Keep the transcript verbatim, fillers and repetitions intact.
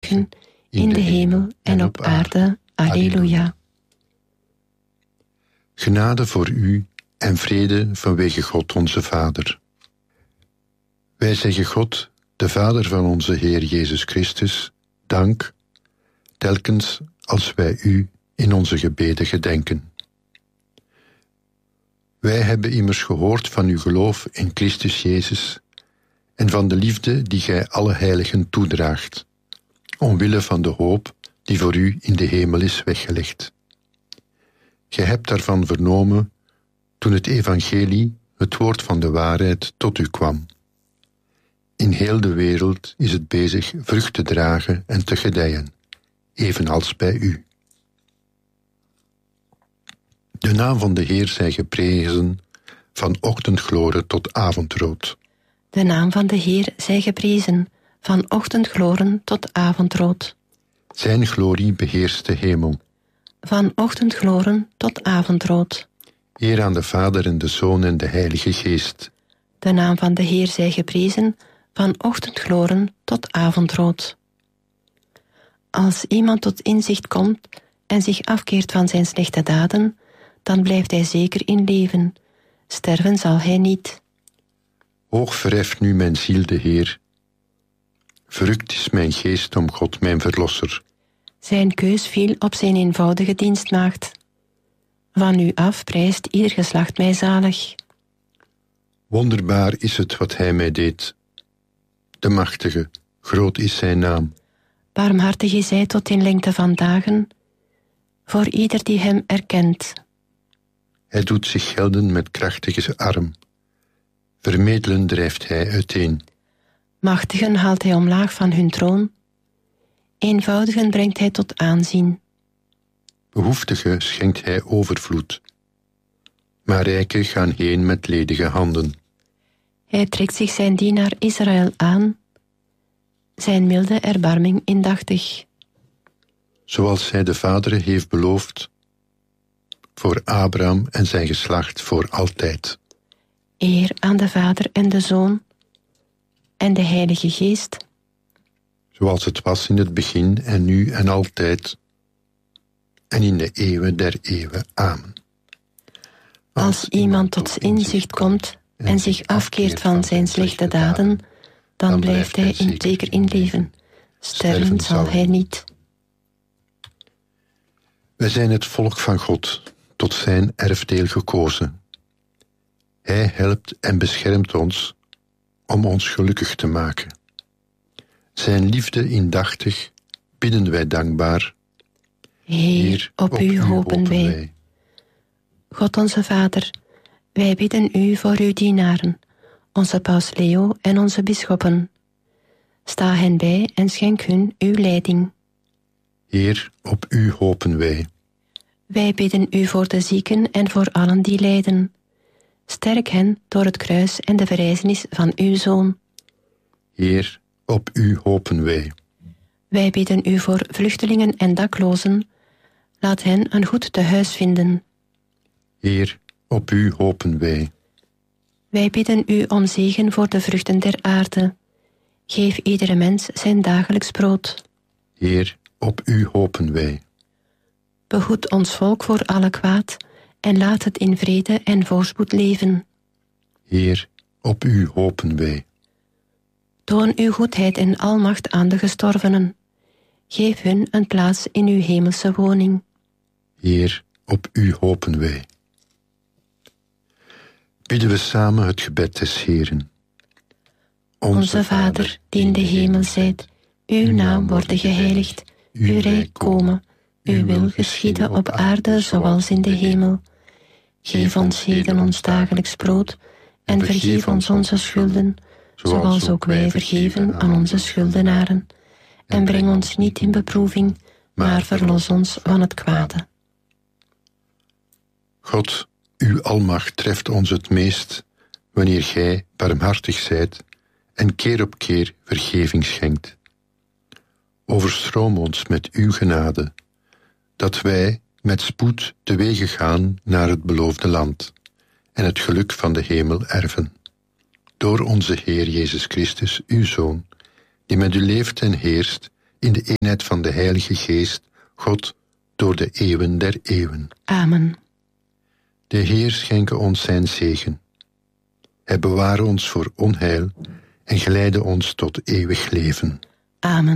gedenken, in de hemel en op aarde. Alleluia. Genade voor u en vrede vanwege God onze Vader. Wij zeggen God, de Vader van onze Heer Jezus Christus, dank, telkens als wij u in onze gebeden gedenken. Wij hebben immers gehoord van uw geloof in Christus Jezus en van de liefde die gij alle heiligen toedraagt, omwille van de hoop die voor u in de hemel is weggelegd. Gij hebt daarvan vernomen toen het evangelie, het woord van de waarheid, tot u kwam. In heel de wereld is het bezig vrucht te dragen en te gedijen, evenals bij u. De naam van de Heer zij geprezen, van ochtendgloren tot avondrood. De naam van de Heer zij geprezen, van ochtendgloren tot avondrood. Zijn glorie beheerst de hemel. Van ochtendgloren tot avondrood. Eer aan de Vader en de Zoon en de Heilige Geest. De naam van de Heer zij geprezen, van ochtendgloren tot avondrood. Als iemand tot inzicht komt en zich afkeert van zijn slechte daden, dan blijft hij zeker in leven. Sterven zal hij niet. Hoog verheft nu mijn ziel de Heer. Verrukt is mijn geest om God mijn verlosser. Zijn keus viel op zijn eenvoudige dienstmaagd. Van u af prijst ieder geslacht mij zalig. Wonderbaar is het wat hij mij deed. De machtige, groot is zijn naam. Barmhartig is hij tot in lengte van dagen, voor ieder die hem erkent. Hij doet zich gelden met krachtige arm. Vermedelen drijft hij uiteen. Machtigen haalt hij omlaag van hun troon. Eenvoudigen brengt hij tot aanzien. Behoeftigen schenkt hij overvloed. Maar rijken gaan heen met ledige handen. Hij trekt zich zijn dienaar Israël aan, zijn milde erbarming indachtig. Zoals hij de Vader heeft beloofd, voor Abraham en zijn geslacht voor altijd. Eer aan de Vader en de Zoon en de Heilige Geest. Zoals het was in het begin en nu en altijd, en in de eeuwen der eeuwen. Amen. Als, Als iemand tot inzicht komt en zich afkeert van zijn slechte daden, dan blijft hij in zeker in leven. Sterven zal hij niet. Wij zijn het volk van God, tot zijn erfdeel gekozen. Hij helpt en beschermt ons om ons gelukkig te maken. Zijn liefde indachtig bidden wij dankbaar. Heer, op, op u hopen wij. wij. God onze Vader, wij bidden u voor uw dienaren, onze paus Leo en onze bisschoppen. Sta hen bij en schenk hun uw leiding. Heer, op u hopen wij. Wij bidden u voor de zieken en voor allen die lijden. Sterk hen door het kruis en de verrijzenis van uw Zoon. Heer, op u hopen wij. Wij bidden u voor vluchtelingen en daklozen. Laat hen een goed tehuis vinden. Heer, op u hopen wij. Wij bidden u om zegen voor de vruchten der aarde. Geef iedere mens zijn dagelijks brood. Heer, op u hopen wij. Behoed ons volk voor alle kwaad en laat het in vrede en voorspoed leven. Heer, op u hopen wij. Toon uw goedheid en almacht aan de gestorvenen. Geef hun een plaats in uw hemelse woning. Heer, op u hopen wij. Bidden we samen het gebed des Heeren. Onze Vader, die in de hemel zijt, uw naam worden geheiligd, uw rijk komen, uw wil geschieden op aarde zoals in de hemel. Geef ons heden ons dagelijks brood en vergeef ons onze schulden, zoals ook wij vergeven aan onze schuldenaren. En breng ons niet in beproeving, maar verlos ons van het kwade. God, uw almacht treft ons het meest, wanneer gij barmhartig zijt en keer op keer vergeving schenkt. Overstroom ons met uw genade, dat wij met spoed de wegen gaan naar het beloofde land en het geluk van de hemel erven. Door onze Heer Jezus Christus, uw Zoon, die met u leeft en heerst in de eenheid van de Heilige Geest, God, door de eeuwen der eeuwen. Amen. De Heer schenke ons zijn zegen. Hij beware ons voor onheil en geleide ons tot eeuwig leven. Amen.